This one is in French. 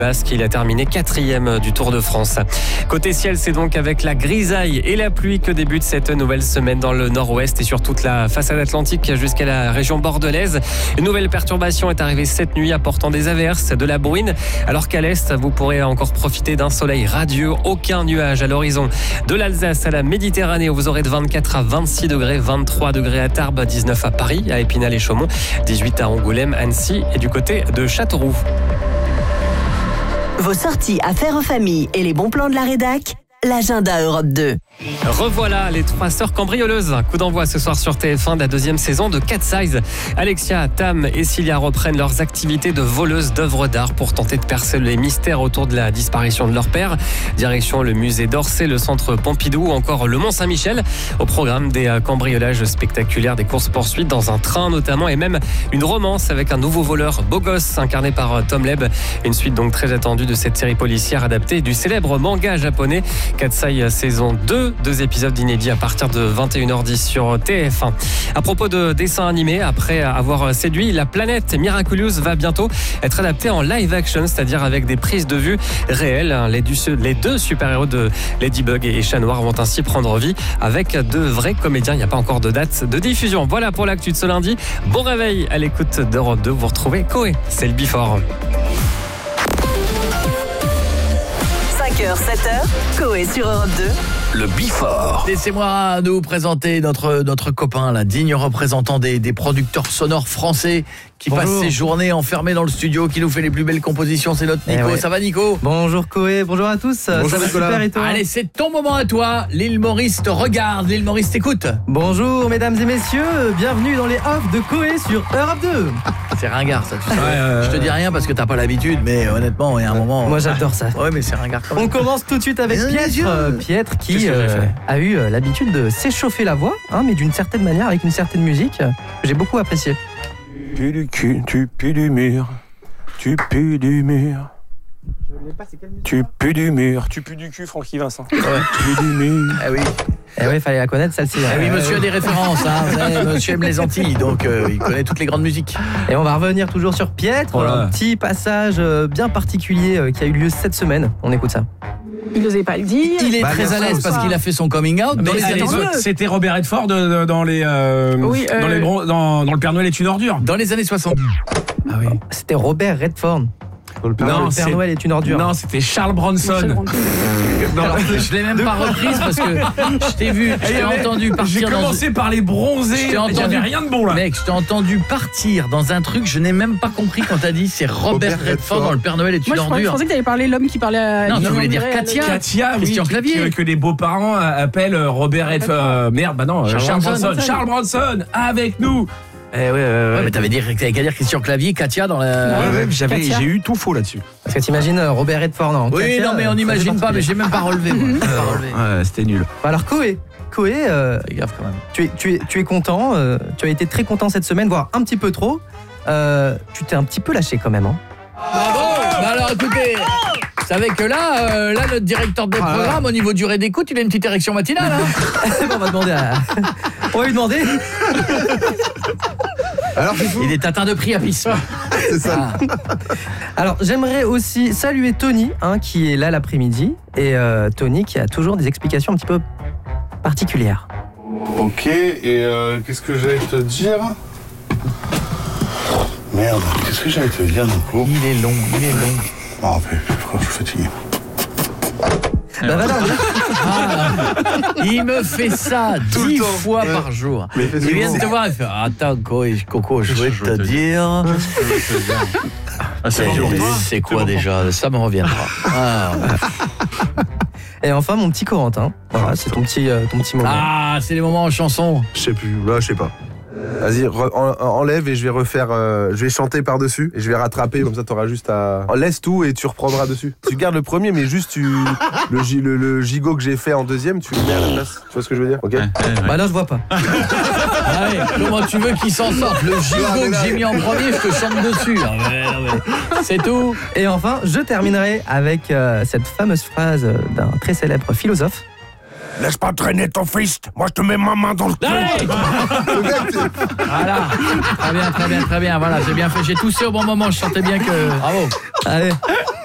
Basque, il a terminé 4e du Tour de France. Côté ciel, c'est donc avec la grisaille et la pluie que débute cette nouvelle semaine dans le nord-ouest et sur toute la façade atlantique jusqu'à la région bordelaise. Une nouvelle perturbation est arrivée cette nuit apportant des averses, de la bruine, alors qu'à l'est, vous pourrez encore profiter d'un soleil radieux, aucun nuage à l'horizon. De l'Alsace à la Méditerranée, où vous aurez de 24 à 26 degrés, 23 degrés à Tarbes, 19 à Paris, à Épinal et Chaumont, 18 à Angoulême, Annecy et du côté de Châteauroux. Vos sorties à faire en famille et les bons plans de la rédac, l'agenda Europe 2. Revoilà les 3 sœurs cambrioleuses. Coup d'envoi ce soir sur TF1 de la 2e saison de Cat Size. Alexia, Tam et Cilia reprennent leurs activités de voleuses d'œuvres d'art pour tenter de percer les mystères autour de la disparition de leur père. Direction le musée d'Orsay, le centre Pompidou ou encore le Mont-Saint-Michel. Au programme des cambriolages spectaculaires, des courses-poursuites dans un train notamment et même une romance avec un nouveau voleur beau gosse incarné par Tom Leb. Une suite donc très attendue de cette série policière adaptée du célèbre manga japonais. Cat Size saison 2, 2 épisodes inédits à partir de 21h10 sur TF1. À propos de dessins animés, après avoir séduit la planète, Miraculous va bientôt être adapté en live action, c'est-à-dire avec des prises de vue réelles. Les 2 super-héros de Ladybug et Chat Noir vont ainsi prendre vie avec de vrais comédiens. Il n'y a pas encore de date de diffusion. Voilà pour l'actu de ce lundi. Bon réveil à l'écoute d'Europe 2. Vous retrouvez Coé. C'est le Before. 5h, 7h, Coé sur Europe 2. Le Before. Laissez-moi nous présenter notre copain, la digne représentant des producteurs sonores français qui passe ses journées enfermé dans le studio, qui nous fait les plus belles compositions. C'est notre Nico. Ça va, Nico? Bonjour Coé, bonjour à tous. Bonjour, ça va super et toi? Allez, c'est ton moment à toi. L'île Maurice te regarde, l'île Maurice t'écoute. Bonjour mesdames et messieurs, bienvenue dans les offs de Coé sur Europe 2. C'est ringard ça, tu sais. Je te dis rien parce que t'as pas l'habitude, mais honnêtement, il y a un moment... Moi j'adore ça. Ouais, mais c'est ringard quand même. On commence tout de suite avec Pietre qui a eu l'habitude de s'échauffer la voix, mais d'une certaine manière, avec une certaine musique que j'ai beaucoup appréciée. Tu pues du cul, tu pues du mur, tu pues du mur. Tu pues du mur, tu pues du cul, Francky Vincent. Tu pues du mur. Ah oui. Eh oui, fallait la connaître celle-ci. Ah oui, monsieur a des références, monsieur aime les Antilles, donc il connaît toutes les grandes musiques. Et on va revenir toujours sur Pietre, un petit passage bien particulier qui a eu lieu cette semaine. On écoute ça. Il n'osait pas le dire. Il est très à l'aise parce qu'il a fait son coming out. C'était Robert Redford dans le Père Noël est une ordure. Dans les années 70. Ah oui. C'était Robert Redford. Le Père Noël est une ordure. Non, c'était Charles Bronson. Alors, je l'ai même pas reprise parce que je t'ai vu, je t'ai entendu partir. J'ai commencé par les bronzés. Il n'y avait rien de bon là. Mec, je t'ai entendu partir dans un truc, je n'ai même pas compris quand t'as dit c'est Robert Redford dans le Père Noël est une ordure. Je pensais que t'avais parlé l'homme qui parlait à... Non, tu voulais dire Katia. Katia, Christian Clavier. Que les beaux-parents appellent Robert Redford. Merde, bah non, Charles Bronson. Charles Bronson, avec nous. Ouais, mais t'avais qu'à dire Christian Clavier, Katia dans la... Ouais, j'ai eu tout faux là-dessus. Parce que t'imagines Robert Redford, non? Oui, Katia, non, mais on n'imagine pas, mais j'ai même pas relevé. Ouais, c'était nul. Alors Coé, c'est grave quand même. Tu es content, tu as été très content cette semaine, voire un petit peu trop. Tu t'es un petit peu lâché quand même, hein. Bravo. Bah alors écoutez, vous savez que là notre directeur de programme au niveau durée d'écoute, il a une petite érection matinale. On va demander on va lui demander. Alors, il est atteint de priapisme. C'est ça. Alors j'aimerais aussi saluer Tony qui est là l'après-midi. Et Tony qui a toujours des explications un petit peu particulières. Ok, et qu'est-ce que j'allais te dire? Merde, qu'est-ce que j'allais te dire, Nico? Il est long. Ah, mais je suis fatigué. Il me fait ça 10 fois par jour. Il vient de te voir, il fait attends Coco, je vais te dire. C'est quoi déjà? Ça me reviendra. Et enfin mon petit Corentin, voilà, c'est ton petit moment. Ah, c'est les moments en chanson. Je sais plus, là je sais pas. Vas-y, enlève et je vais refaire, je vais chanter par-dessus et je vais rattraper, comme ça t'auras juste à... Laisse tout et tu reprendras dessus. Tu gardes le premier mais juste le gigot que j'ai fait en deuxième, tu le mets à la place. Tu vois ce que je veux dire? Ok. Bah là je vois pas. Comment tu veux qu'il s'en sorte? Le gigot que j'ai mis en premier, je te chante dessus. C'est tout. Et enfin, je terminerai avec cette fameuse phrase d'un très célèbre philosophe. Laisse pas traîner ton fist, moi je te mets ma main dans le cul. Voilà, très bien, voilà, j'ai bien fait, j'ai toussé au bon moment, je sentais bien que... Bravo. Allez.